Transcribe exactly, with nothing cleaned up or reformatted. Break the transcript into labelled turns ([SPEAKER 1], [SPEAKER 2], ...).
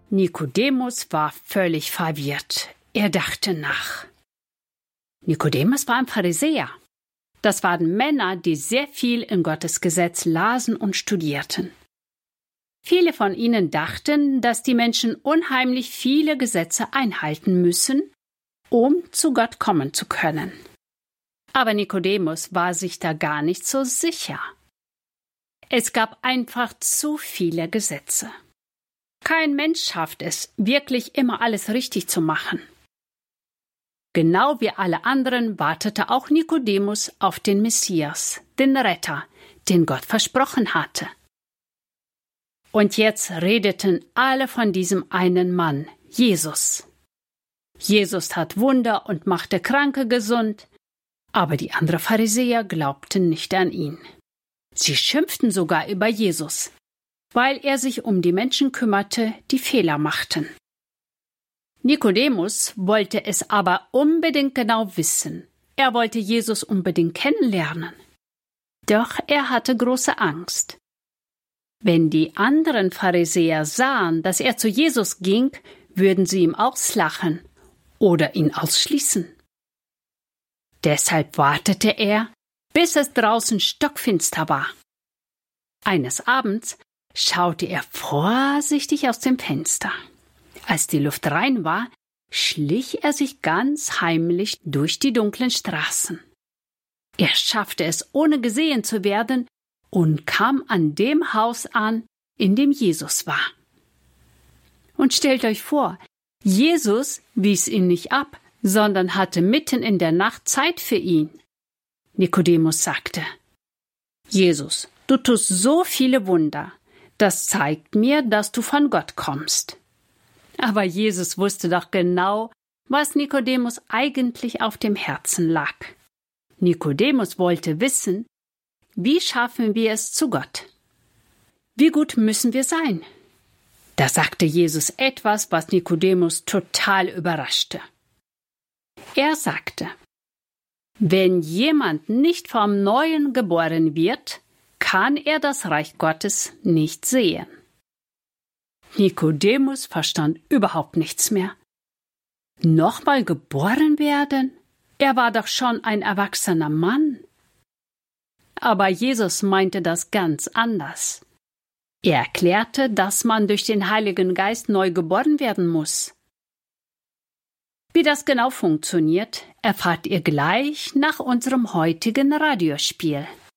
[SPEAKER 1] Nikodemus war völlig verwirrt. Er dachte nach. Nikodemus war ein Pharisäer. Das waren Männer, die sehr viel in Gottes Gesetz lasen und studierten. Viele von ihnen dachten, dass die Menschen unheimlich viele Gesetze einhalten müssen, um zu Gott kommen zu können. Aber Nikodemus war sich da gar nicht so sicher. Es gab einfach zu viele Gesetze. Kein Mensch schafft es, wirklich immer alles richtig zu machen. Genau wie alle anderen wartete auch Nikodemus auf den Messias, den Retter, den Gott versprochen hatte. Und jetzt redeten alle von diesem einen Mann, Jesus. Jesus tat Wunder und machte Kranke gesund, aber die anderen Pharisäer glaubten nicht an ihn. Sie schimpften sogar über Jesus, weil er sich um die Menschen kümmerte, die Fehler machten. Nikodemus wollte es aber unbedingt genau wissen. Er wollte Jesus unbedingt kennenlernen. Doch er hatte große Angst. Wenn die anderen Pharisäer sahen, dass er zu Jesus ging, würden sie ihm auslachen oder ihn ausschließen. Deshalb wartete er, bis es draußen stockfinster war. Eines Abends schaute er vorsichtig aus dem Fenster. Als die Luft rein war, schlich er sich ganz heimlich durch die dunklen Straßen. Er schaffte es, ohne gesehen zu werden, und kam an dem Haus an, in dem Jesus war. Und stellt euch vor, Jesus wies ihn nicht ab, sondern hatte mitten in der Nacht Zeit für ihn. Nikodemus sagte: Jesus, du tust so viele Wunder. Das zeigt mir, dass du von Gott kommst. Aber Jesus wusste doch genau, was Nikodemus eigentlich auf dem Herzen lag. Nikodemus wollte wissen, wie schaffen wir es zu Gott? Wie gut müssen wir sein? Da sagte Jesus etwas, was Nikodemus total überraschte. Er sagte: Wenn jemand nicht vom Neuen geboren wird, kann er das Reich Gottes nicht sehen. Nikodemus verstand überhaupt nichts mehr. Nochmal geboren werden? Er war doch schon ein erwachsener Mann. Aber Jesus meinte das ganz anders. Er erklärte, dass man durch den Heiligen Geist neu geboren werden muss. Wie das genau funktioniert, erfahrt ihr gleich nach unserem heutigen Radiospiel.